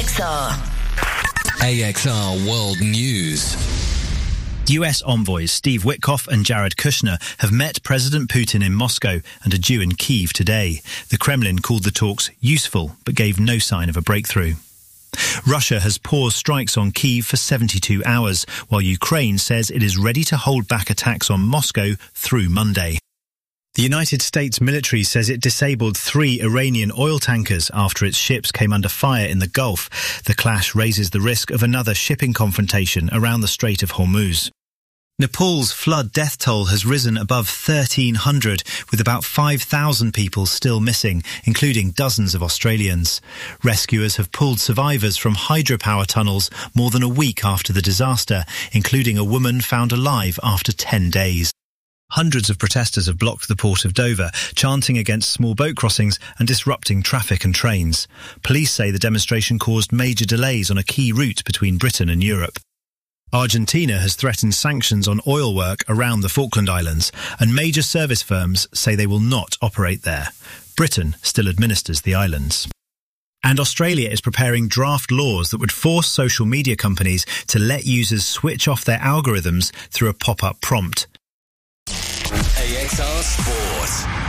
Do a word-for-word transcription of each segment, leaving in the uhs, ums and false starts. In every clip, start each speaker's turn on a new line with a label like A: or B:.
A: X R.
B: A X R World News.
C: U S envoys Steve Witkoff and Jared Kushner have met President Putin in Moscow and are due in Kyiv today. The Kremlin called the talks useful, but gave no sign of a breakthrough. Russia has paused strikes on Kyiv for seventy-two hours, while Ukraine says it is ready to hold back attacks on Moscow through Monday. The United States military says it disabled three Iranian oil tankers after its ships came under fire in the Gulf. The clash raises the risk of another shipping confrontation around the Strait of Hormuz. Nepal's flood death toll has risen above thirteen hundred, with about five thousand people still missing, including dozens of Australians. Rescuers have pulled survivors from hydropower tunnels more than a week after the disaster, including a woman found alive after ten days. Hundreds of protesters have blocked the port of Dover, chanting against small boat crossings and disrupting traffic and trains. Police say the demonstration caused major delays on a key route between Britain and Europe. Argentina has threatened sanctions on oil work around the Falkland Islands, and major service firms say they will not operate there. Britain still administers the islands. And Australia is preparing draft laws that would force social media companies to let users switch off their algorithms through a pop-up prompt.
B: A X R Sport.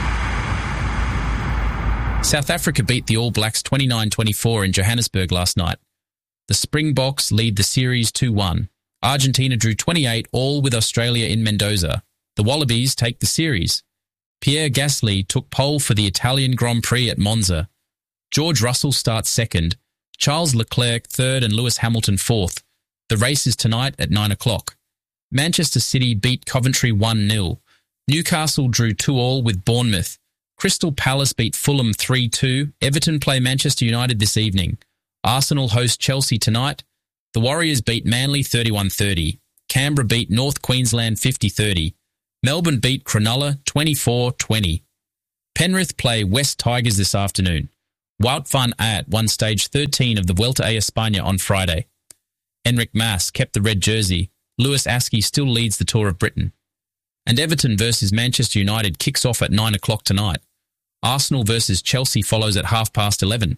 D: South Africa beat the All Blacks twenty-nine twenty-four in Johannesburg last night. The Springboks lead the series two one. Argentina drew twenty-eight all with Australia in Mendoza. The Wallabies take the series. Pierre Gasly took pole for the Italian Grand Prix at Monza. George Russell starts second, Charles Leclerc third and Lewis Hamilton fourth. The race is tonight at nine o'clock. Manchester City beat Coventry one nil. Newcastle drew two all with Bournemouth. Crystal Palace beat Fulham three two. Everton play Manchester United this evening. Arsenal host Chelsea tonight. The Warriors beat Manly thirty-one thirty. Canberra beat North Queensland fifty thirty. Melbourne beat Cronulla twenty-four twenty. Penrith play West Tigers this afternoon. Wout van Aert won stage thirteen of the Vuelta a España on Friday. Enric Mas kept the red jersey. Lewis Askey still leads the Tour of Britain. And Everton versus Manchester United kicks off at nine o'clock tonight. Arsenal versus Chelsea follows at half past eleven.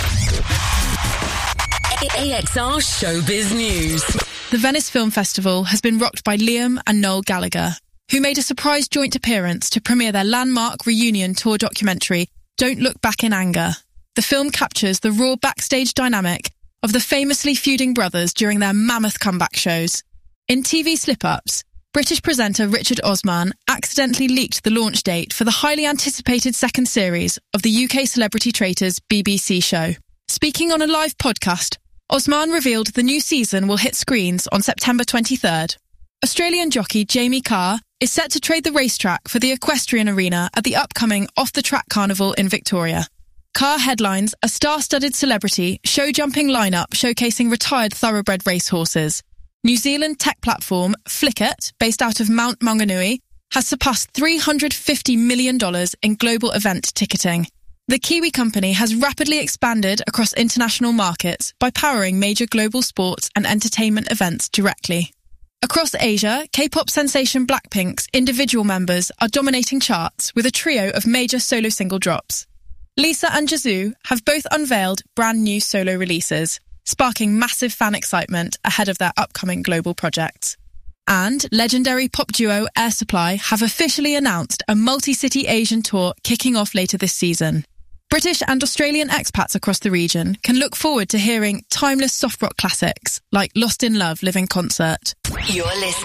A: A X R Showbiz News.
E: The Venice Film Festival has been rocked by Liam and Noel Gallagher, who made a surprise joint appearance to premiere their landmark reunion tour documentary, Don't Look Back in Anger. The film captures the raw backstage dynamic of the famously feuding brothers during their mammoth comeback shows. In T V slip-ups, British presenter Richard Osman accidentally leaked the launch date for the highly anticipated second series of the U K Celebrity Traitors B B C show. Speaking on a live podcast, Osman revealed the new season will hit screens on September twenty-third. Australian jockey Jamie Carr is set to trade the racetrack for the equestrian arena at the upcoming Off the Track Carnival in Victoria. Carr headlines a star-studded celebrity show-jumping lineup showcasing retired thoroughbred racehorses. New Zealand tech platform Flickr, based out of Mount Maunganui, has surpassed three hundred fifty million dollars in global event ticketing. The Kiwi company has rapidly expanded across international markets by powering major global sports and entertainment events directly. Across Asia, K-pop sensation Blackpink's individual members are dominating charts with a trio of major solo single drops. Lisa and Jisoo have both unveiled brand new solo releases, sparking massive fan excitement ahead of their upcoming global projects. And legendary pop duo Air Supply have officially announced a multi-city Asian tour kicking off later this season. British and Australian expats across the region can look forward to hearing timeless soft rock classics like Lost in Love live in concert.
A: You're listening